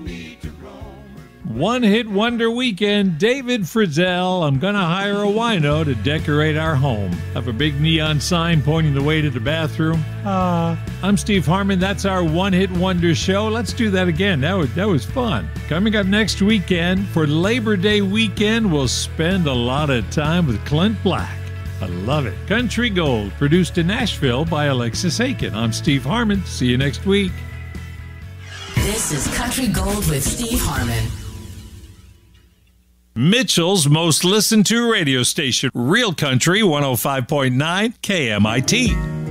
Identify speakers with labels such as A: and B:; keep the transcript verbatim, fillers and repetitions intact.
A: One hit wonder weekend, David Frizzell. I'm gonna hire a wino to decorate our home. Have a big neon sign pointing the way to the bathroom. Ah, uh, I'm Steve Harmon. That's our one hit wonder show. Let's do that again. That was that was fun. Coming up next weekend for Labor Day weekend, we'll spend a lot of time with Clint Black. I love it. Country Gold, produced in Nashville by Alexis Aiken. I'm Steve Harmon. See you next week.
B: This is Country Gold with Steve Harmon.
A: Mitchell's most listened to radio station, Real Country one oh five point nine K M I T.